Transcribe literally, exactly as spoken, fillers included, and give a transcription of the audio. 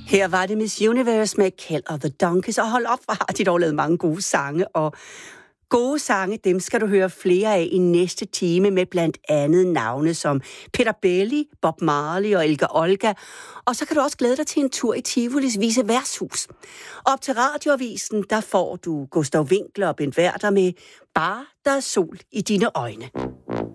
Her var det Miss Universe med Kill of the Donkeys, og hold op, hvor har de dog lavet mange gode sange, og gode sange, dem skal du høre flere af i næste time med blandt andet navne som Peter Belli, Bob Marley og Elga Olga, og så kan du også glæde dig til en tur i Tivolis Vise Værtshus. Op til Radioavisen, der får du Gustav Winckler og Bent Werther med Bare der er sol i dine øjne.